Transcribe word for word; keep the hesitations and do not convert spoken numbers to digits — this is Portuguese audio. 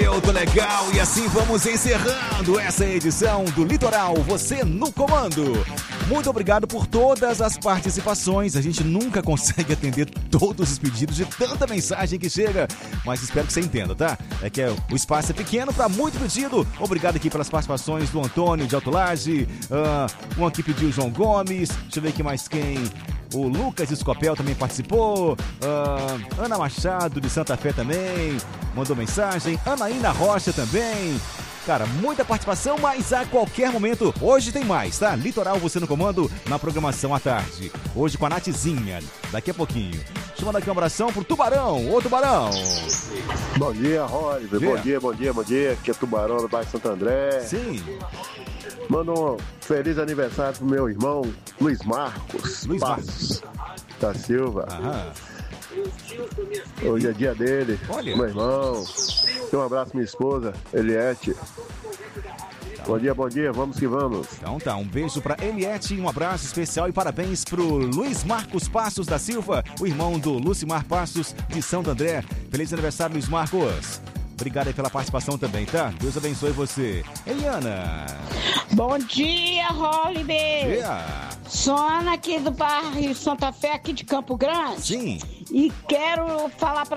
Eu tô legal e assim vamos encerrando essa edição do Litoral, você no comando. Muito obrigado por todas as participações. A gente nunca consegue atender todos os pedidos de tanta mensagem que chega, mas espero que você entenda, tá? É que o espaço é pequeno para muito pedido. Obrigado aqui pelas participações do Antônio de Autolage, uh, um aqui pediu o João Gomes, deixa eu ver aqui mais quem... O Lucas Escopel também participou. Uh, Ana Machado de Santa Fé também mandou mensagem. Anaína Rocha também. Cara, muita participação, mas a qualquer momento, hoje tem mais, tá? Litoral, você no comando, na programação à tarde. Hoje com a Natizinha, daqui a pouquinho. Deixa eu mandar aqui um abração pro Tubarão. Ô, Tubarão. Bom dia, Roger. Bom dia, bom dia, bom dia. Aqui é Tubarão do bairro Santo André. Sim. Manda um feliz aniversário pro meu irmão Luiz Marcos Luiz Passos da Silva. Aham. Hoje é dia dele. Olha. Meu irmão. Um abraço minha esposa, Eliette. Bom dia, bom dia, vamos que vamos. Então tá, um beijo pra Eliette, um abraço especial e parabéns pro Luiz Marcos Passos da Silva, o irmão do Lucimar Passos de Santo André. Feliz aniversário, Luiz Marcos. Obrigado aí pela participação também, tá? Deus abençoe você. Eliana. Bom dia, Holiday. Bom dia. Sou Ana aqui do bairro Santa Fé, aqui de Campo Grande. Sim. E quero falar pra